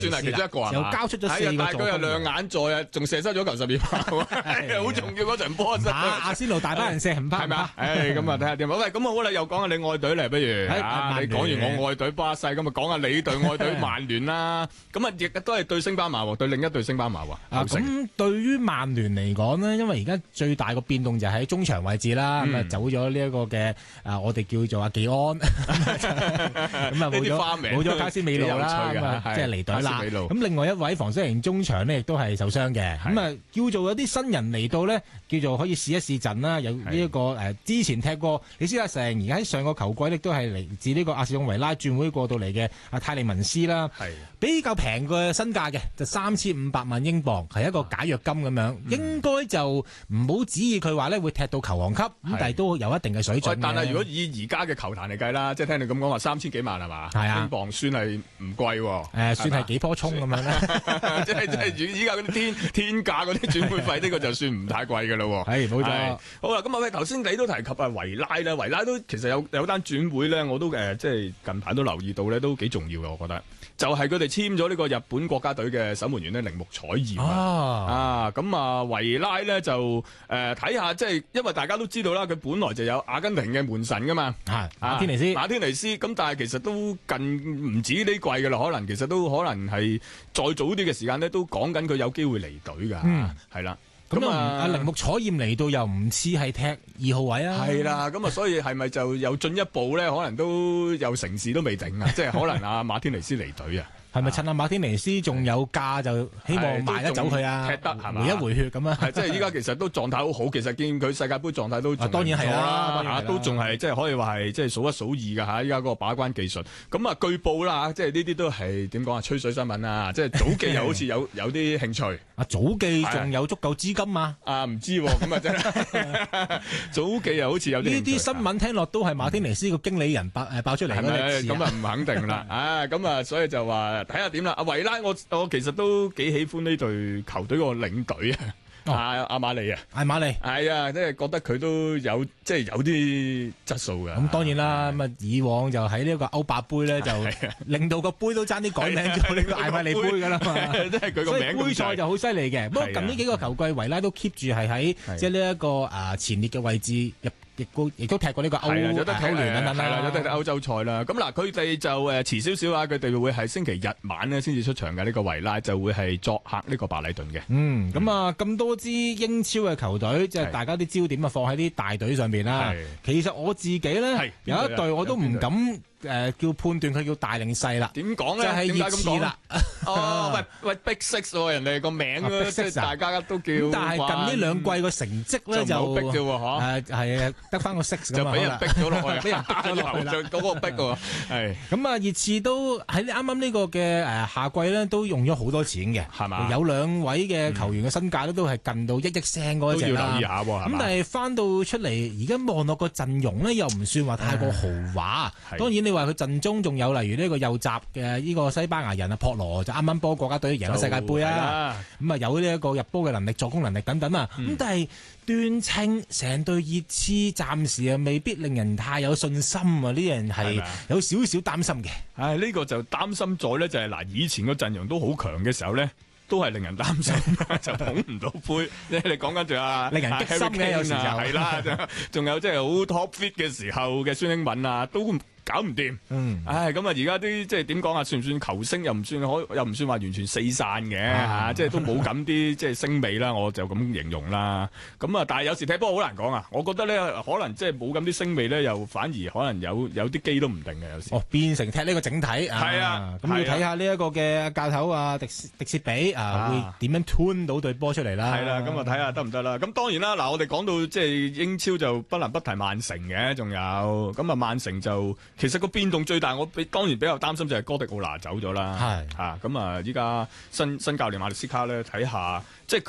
算係其中一個係嘛？ 又交出咗4個助攻， 但係佢又亮眼在啊，仲射失咗球12碼，好重要嗰場波。 阿仙奴大班人射唔怕， 係咪啊？咁啊睇下點。喂，咁好啦，又講下你愛隊嚟，不如你講完我愛隊巴西，咁啊講下你隊愛隊曼聯啦。咁啊亦都係對星巴馬喎，對另一隊星巴馬喎。 咁對於曼聯嚟講呢，因為而家最大個變動就喺中場位置啦，咁啊走咗呢一個嘅我哋叫做阿技安，咁啊冇咗卡斯美路啦，即係離隊啦。咁另外一位防守型中場呢，亦都係受傷嘅。咁啊叫做有啲新人嚟到呢，叫做可以試一試陣啦。有呢一個之前踢過李斯特城，而家喺上個球季呢都係嚟自呢個阿士東維拉轉會過到嚟嘅阿泰利文斯啦。比較平嘅身價嘅就3500萬英鎊，係一個解約金咁樣，應該就唔好指意佢話呢會踢到球王級，咁但係都有一定嘅水準。 但係如果以而家嘅球壇嚟計啦，即係聽你咁講話3000幾萬係嘛？係啊，英鎊算係唔貴喎。 算係幾棵葱咁樣啦。 即係依家嗰啲天價嗰啲轉會費，呢個就算唔太貴㗎咯。 係冇錯。 好啦，咁啊喂，頭先你都提及維拉啦，維拉都其實有單轉會咧，我都即係近排都留意到咧，都幾重要嘅，我覺得。就係佢哋簽咗呢個日本國家隊嘅守門員呢，鈴木彩艷咁維拉咧就睇下，即係因為大家都知道啦，佢本來就有阿根廷嘅門神噶嘛，馬天尼斯咁，但係其實都近唔止呢季㗎啦，可能其實都可能係再早啲嘅時間咧，都講緊佢有機會離隊㗎，係啦。 咁阿鈴木彩艷嚟到又唔似係踢2號位啊， 係啦，咁啊，所以係咪就有進一步咧？可能都有成事都未定啊，即係可能阿馬天尼斯離隊啊。係咪趁阿馬天尼斯仲有價就希望賣得走佢啊？ 踢得係嘛？ 回一回血咁啊！ 即係依家其實都狀態好好，其實見佢世界盃狀態都當然係啦， 都仲係即係可以話係即係數一數二㗎嚇！依家嗰個把關技術，咁啊據報啦，即係呢啲都係點講啊？吹水新聞啊！即係祖記又好似有啲興趣， 阿祖記仲有足夠資金嘛？ 唔知喎，咁啊真係祖記又好似有啲呢啲新聞聽落都係馬天尼斯個經理人爆出嚟嗰啲事， 咁啊唔肯定啦，咁啊所以就話睇下點啦。阿維拉我其實都幾喜歡呢隊球隊個領隊阿馬利啊， 艾馬利係啊，即係覺得佢都有即係有啲質素㗎。 咁當然啦，咁啊以往就喺呢個歐霸杯咧，就令到個杯都爭啲改名做呢個艾馬利杯㗎啦嘛， 即係佢個名。 杯賽就好犀利嘅。不過近呢幾個球季維拉都 keep 住係喺即係呢一個前列嘅位置入。亦都踢過呢個歐聯等等啦， 有得踢歐洲賽啦。咁嗱，佢哋就遲少少啊，佢哋會係星期日晚咧先至出場嘅。呢個維拉就會係作客呢個白禮頓嘅。 咁啊咁多支英超嘅球隊，即係大家啲焦點啊放喺啲大隊上邊啦。其實我自己咧有一隊我都唔敢叫判斷佢叫大定細啦。 點講咧？ 就係熱刺啦。 喂 Big Six 喎，人哋個名即係大家都叫。 但係近呢2季個成績咧就好逼啫喎， 係得翻個 6咁啊， 就俾人逼咗落去， 俾人逼咗落去啦， 嗰個逼喎。係咁啊，熱刺都喺啱啱呢個嘅夏季咧，都用咗好多錢嘅， 係嘛？ 有2位嘅球員嘅身價咧，都係近到1億聲嗰隻啦。 都要留意下喎， 咁但係翻到出嚟，而家望落個陣容咧，又唔算話太過豪華。當然你話佢陣中仲有例如呢個右閘嘅呢個西班牙人啊，博羅就啱啱幫國家隊贏咗世界盃啊。咁啊有呢一個入波嘅能力、助攻能力等等啊。咁但係斷稱成隊熱刺暫時啊未必令人太有信心啊！呢樣係有少少擔心嘅。 呢個就擔心在咧，就係嗱，以前個陣容都好強嘅時候咧，都係令人擔心，就捧唔到杯。你講緊仲有令人激心嘅有時候係啦，仲有即係好 top fit 嘅時候嘅孫興慜啊，都搞唔掂。咁啊，而家啲即係點講啊？算唔算球星？又唔算話完全四散嘅即係都冇咁啲即係星味啦。我就咁形容啦。咁啊，但係有時踢波好難講啊。我覺得咧，可能即係冇咁啲星味咧，又反而可能有啲機都唔定嘅。有時變成踢呢個整體係啊。咁要睇下呢一個嘅教頭啊，迪士比會點樣 turn 到隊波出嚟啦。 係啦，咁啊睇下得唔得啦。咁當然啦，嗱我哋講到即係英超就不能不提曼城嘅，仲有咁啊曼城就。其實個變動最大，我當然比較擔心就係哥迪奧拿走咗啦。咁啊，依家新教練馬利斯卡咧，睇下即係佢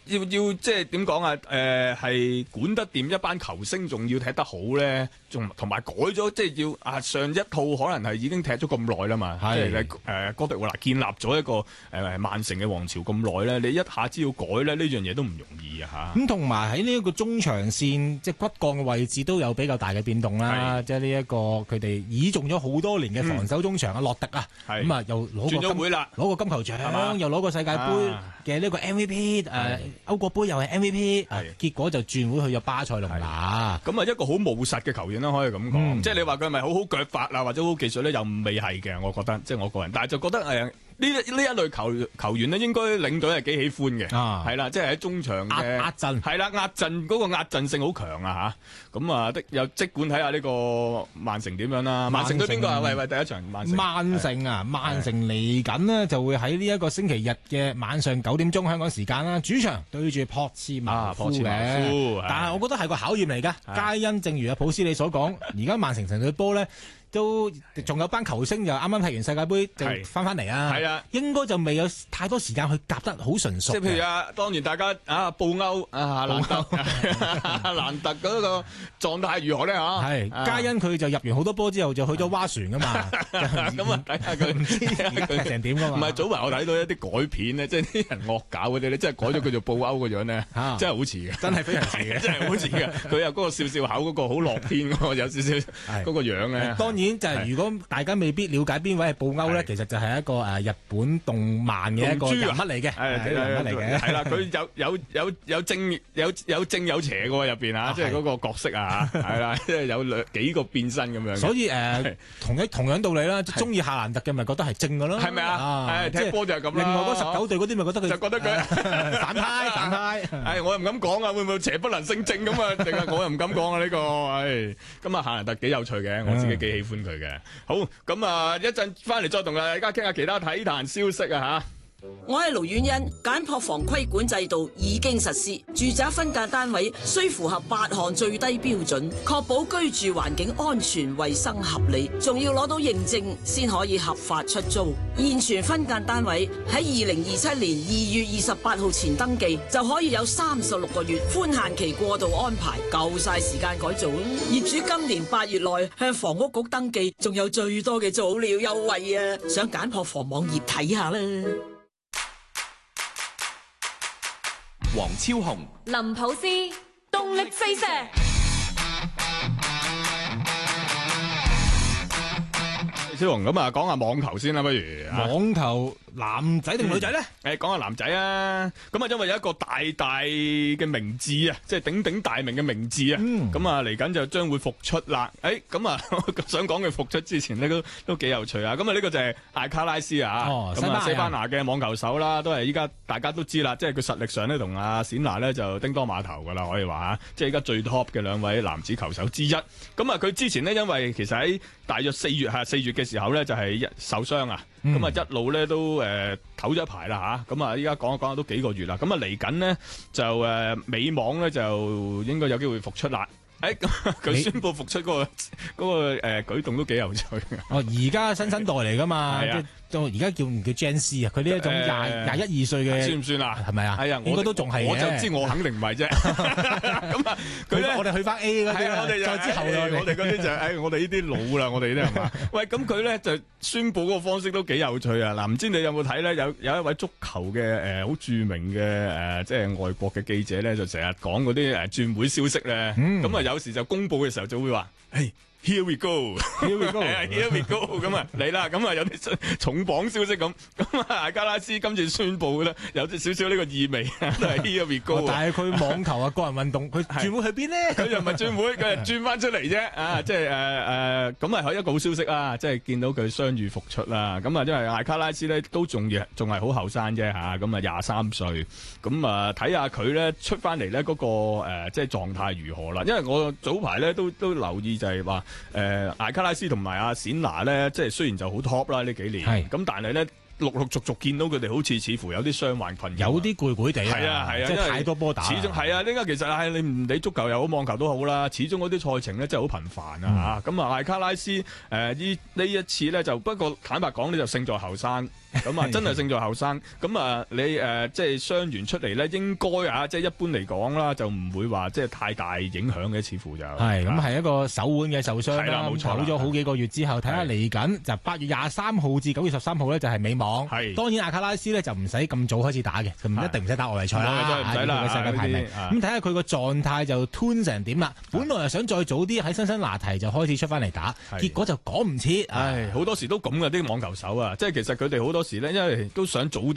即係點講啊？係管得掂一班球星，仲要踢得好咧，仲同埋改咗，即係要上一套可能係已經踢咗咁耐啦嘛。即係哥迪奧拿建立咗一個曼城嘅王朝咁耐咧，你一下子要改咧，呢樣嘢都唔容易啊嚇。 咁同埋喺呢一個中場線即係骨幹嘅位置都有比較大嘅變動啦。即係呢一個佢哋倚重咗好多年嘅防守中場洛迪啊，咁啊又攞個金球獎，又攞個世界盃嘅呢個 MVP， 歐國杯又係 MVP， 結果就轉會去咗巴塞隆拿。 咁啊一個好務實嘅球員啦，可以咁講。即係你話佢係咪好腳法啊，或者好技術咧，又未係嘅，我覺得，即係我個人。但係就覺得呢一類球員咧，應該領隊係幾喜歡嘅，係啦，即係喺中場嘅壓陣，係啦，壓陣嗰個壓陣性好強啊嚇！咁啊，又即管睇下呢個曼城點樣啦。曼城對邊個啊？喂，第一場曼城。曼城嚟緊呢，就會喺呢一個星期日嘅晚上9點鐘香港時間啦，主場對住樸茨茅夫嘅。但係我覺得係個考驗嚟㗎。皆因正如阿普斯你所講，而家曼城成隊波咧，都仲有班球星又啱啱踢完世界盃就翻嚟啊！係啊，應該就未有太多時間去夾得好純熟。即係譬如當然大家布歐蘭特嗰個狀態如何咧？係嘉欣佢就入完好多波之後就去咗蛙船噶嘛。咁啊睇下佢唔知佢成點噶嘛？唔係早排我睇到一啲改片咧，即係啲人惡搞嗰啲咧，即係改咗佢做布歐個樣咧，真係好似嘅，真係非常似嘅，真係好似嘅。佢有嗰個笑笑口嗰個好樂天嗰個有少少嗰個樣咧。就係如果大家未必了解邊位係布歐咧，其實就係一個日本動漫嘅一個人物嚟嘅，人物嚟嘅。係啦，佢有正有邪嘅喎入邊啊，即係嗰個角色啊，係啦，即係有幾個變身咁樣。所以同樣道理啦，中意夏蘭特嘅咪覺得係正嘅咯，係咪啊？踢波就係咁啦。另外嗰19隊嗰啲咪覺得佢就覺得佢反派。我又唔敢講啊，會唔會邪不能勝正咁啊？定係我又唔敢講啊呢個。咁啊夏蘭特幾有趣嘅，我自己幾喜歡佢嘅。好，咁啊一陣翻嚟再同大家傾下其他體壇消息啊吓。 我係盧婉欣，簡樸房規管制度已經實施，住宅分間單位需符合8項最低標準，確保居住環境安全、衛生合理，仲要攞到認證先可以合法出租。現存分間單位喺2027年2月28號前登記，就可以有36個月寬限期過渡安排，夠晒時間改造啦。業主今年8月內向房屋局登記，仲有最多嘅早鳥優惠啊！上簡樸房網頁睇下啦。 黃超雄、 林普斯，動力四射。 小紅咁啊，講下網球先啦，不如網球男仔定女仔咧？ 講下男仔啊，咁啊，因為有一個大嘅名字啊，即係鼎鼎大名嘅名字啊，咁啊嚟緊就將會復出啦。咁啊，想講佢復出之前呢，都幾有趣啊。咁啊，呢個就係艾卡拉斯啊，咁啊，西班牙嘅網球手啦，都係依家大家都知啦，即係佢實力上呢，同阿冼拿呢就叮當碼頭噶啦，可以話嚇，即係依家最 top 嘅兩位男子球手之一。咁啊，佢之前呢，因為其實喺大約4月嘅時候咧，就係受傷啊，咁啊一路咧都唞咗一排啦嚇，咁啊依家講下都幾個月啦，咁啊嚟緊呢，就美網咧就應該有機會復出啦。佢宣布復出嗰個舉動都幾有趣嘅。 而家新生代嚟噶嘛，即係而家叫唔叫 Gen Z 啊？佢呢一種21、22歲嘅算唔算啊？ 係咪啊？係啊，應該都仲係。我就知我肯定唔係啫。咁啊， 我哋去翻 A 嗰啲，我哋再之後我哋嗰啲就我哋呢啲老啦，我哋呢啲係嘛？喂，咁佢咧就宣布嗰個方式都幾有趣啊！嗱，唔知你有冇睇咧？有一位足球嘅好著名嘅即係外國嘅記者咧，就成日講嗰啲轉會消息咧，咁啊。有時就公佈嘅時候就會話，Here we go，Here we go，Here we go，咁啊嚟啦，咁啊有啲重磅消息咁啊艾加拉斯今次宣佈咧有啲少少呢個意味，都係 Here we go。 但係佢網球啊個人運動，佢轉會去邊呢？ 佢又唔係轉會，佢係轉翻出嚟啫。即係咁啊，係一個好消息啊！即係見到佢傷愈復出啦。咁啊，因為艾卡拉斯咧都仲係好後生啫嚇，咁啊23歲。咁啊睇下佢咧出翻嚟咧嗰個即係狀態如何啦。因為我早排咧都留意就係話。艾卡拉斯同埋阿冼拿咧，即係雖然就好 top 啦呢幾年，咁但係咧陸續見到佢哋好似似乎有啲傷患困擾，有啲攰地係啊，即係太多波打。始終係啊，呢個其實係你唔理足球又好，網球都好啦。始終嗰啲賽程咧真係好頻繁啊嚇。咁啊，艾卡拉斯呢一次咧就不過坦白講咧就勝在後生。 咁啊真係勝在後生。咁啊你即係傷完出嚟咧，應該即係一般嚟講啦，就唔會話即係太大影響嘅，似乎就係咁係一個手腕嘅受傷啦， 冇錯， 唞咗好幾個月之後，睇下嚟緊就8月23號至9月13號咧就係美網。係當然阿卡拉斯咧就唔使咁早開始打嘅，佢唔一定唔使打外圍賽啦， 唔使啦， 世界排名。咁睇下佢個狀態就吞成點啦。本來係想再早啲喺辛辛那提就開始出翻嚟打，結果就趕唔切。 好多時都咁嘅啲網球手啊，即係其實佢哋好多時咧，因為都想早啲